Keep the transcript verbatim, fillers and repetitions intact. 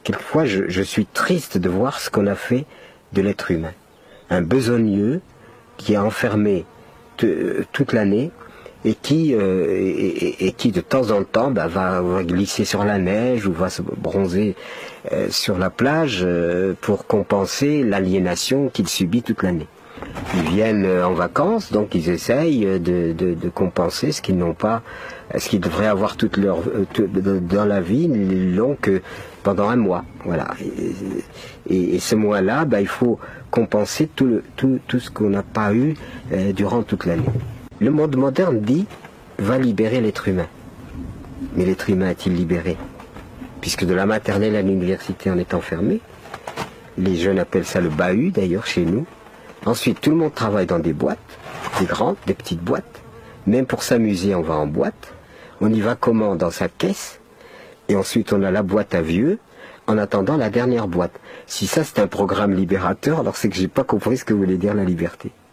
quelquefois je, je suis triste de voir ce qu'on a fait de l'être humain. Un besogneux qui est enfermé toute l'année et qui, euh, et, et, et qui de temps en temps bah, va, va glisser sur la neige ou va se bronzer euh, sur la plage euh, pour compenser l'aliénation qu'il subit toute l'année. Ils viennent en vacances, donc ils essayent de, de, de compenser ce qu'ils n'ont pas, ce qu'ils devraient avoir toute leur, tout, dans la vie, ils l'ont que pendant un mois. Voilà. Et, et, et ce mois-là, bah, il faut compenser tout, le, tout, tout ce qu'on n'a pas eu euh, durant toute l'année. Le monde moderne dit va libérer l'être humain. Mais l'être humain est-il libéré? Puisque de la maternelle à l'université on est enfermé. Les jeunes appellent ça le bahut d'ailleurs chez nous. Ensuite, tout le monde travaille dans des boîtes, des grandes, des petites boîtes. Même pour s'amuser, on va en boîte. On y va comment? Dans sa caisse. Et ensuite, on a la boîte à vieux, en attendant la dernière boîte. Si ça, c'est un programme libérateur, alors c'est que j'ai pas compris ce que voulait dire la liberté.